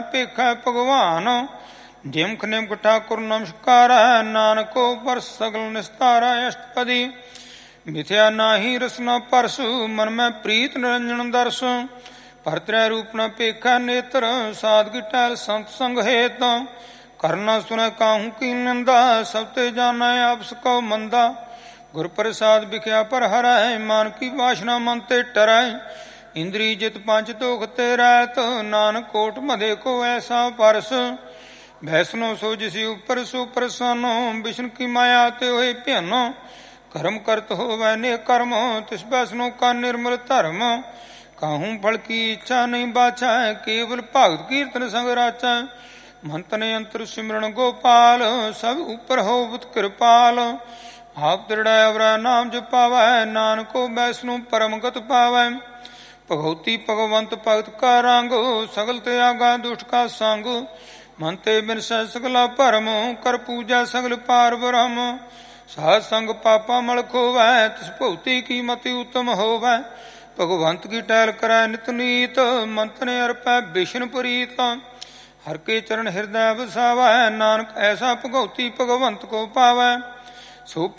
ਭੇਖੈ ਭਗਵਾਨ। ਜਿਮਖ ਨਿਮਖ ਠਾਕੁਰ ਨਮਸਕਾਰੈ, ਨਾਨਕੋ ਪਰਸ ਸਗਲ ਨਿਸਤਾਰੈ। ਅਸ਼ਟਪਦੀ ਮਿਥਿਆ ਨਾਹੀ ਰਸਨਾ ਪਰਸੁ, ਮਨ ਮੈਂ ਪ੍ਰੀਤ ਨਿਰੰਜਨ ਦਰਸ। ਭਰਤਰੈ ਰੂਪ ਨ ਭੇਖੈ ਨੇਤਰ, ਸਾਦਗੀ ਟਹਿਲ ਸੰਤ ਸੰਗ ਹੇਤ। ਕਰਨਾ ਸੁਨੈ ਕਾਹੂ ਕੀ ਨਿੰਦਾ, ਸਭ ਤੇ ਜਾਣੈ ਆਪਸ ਕਉ ਮੰਦਾ। ਗੁਰ ਪ੍ਰਸਾਦ ਵਿਖਿਆ ਪਰ ਹਰੈ, ਮਨ ਕੀ ਵਾਸ਼ਨਾ ਮਨ ਤੇ ਟਰੈ। ਇੰਦਰੀ ਜਿਤ ਪੰਜ ਦੋਖ ਤੇ ਰਹਿਤ, ਨਾਨਕ ਕੋਟ ਮਧੇ ਕੋ ਐਸਾ ਪਰਸ। ਭੈਸਨੋ ਸੋ ਜਿਸੀ ਉਪਰ ਸੋ ਪ੍ਰਸੰਨੋ, ਵਿਸ਼ਨ ਕੀ ਮਾਇਆ ਤੇ ਹੋਏ ਭਿਆਨੋ। ਕਰਮ ਕਰਤ ਹੋਵੈ ਨੇ ਕਰਮ, ਤਿਸ ਬੈਸਨੋ ਕਾ ਨਿਰਮਲ ਧਰਮ। ਕਾਹੂ ਫਲ ਕੀ ਇੱਛਾ ਨਹੀਂ ਬਾਛੈ, ਕੇਵਲ ਭਗਤ ਕੀਰਤਨ ਸੰਗ ਰਾਚੈ। ਮੰਤਨ ਅੰਤਰ ਸਿਮਰਨ ਗੋਪਾਲ, ਸਭ ਉਪਰ ਹੋਵਤ ਕਿਰਪਾਲ। ਆਪ ਦ੍ਰਿੜੈ ਅਵਰੈ ਨਾਮ ਜਪਾਵੈ, ਨਾਨਕੋ ਬੈਸਨੋ ਪਰਮ ਗਤ ਪਾਵੈ। ਭਗਉਤੀ ਭਗਵੰਤ ਭਗਤ ਕਾ ਰੰਗ, ਸਗਲ ਤਿਆਗਾ ਦੁਸ਼ਟ ਕਾ ਸੰਗ। ਮਨ ਤੇ ਬਿਨਸੈ ਸਗਲਾ ਭਰਮ, ਕਰ ਪੂਜਾ ਸਗਲ ਪਾਰ ਬ੍ਰਹਮ। ਸਾਧ ਸੰਗ ਪਾਪਾ ਮਲ ਖੋਵੈ, ਤਿਸ ਭਗਤੀ ਕੀ ਮਤੀ ਉਤਮ ਹੋਵੈ। ਭਗਵੰਤ ਕੀ ਟਹਿਲ ਕਰੈ ਨਿਤ ਨੀਤ, ਮੰਤਨ ਅਰਪੈ ਬਿਸ਼ਨ ਪ੍ਰੀਤ। ਹਰ ਕੇ ਚਰਨ ਹਿਰਦੈ ਵਸਾਵੈ, ਨਾਨਕ ਐਸਾ ਭਗਉਤੀ ਭਗਵੰਤ ਕੋ ਪਾਵੈ। ਸੋ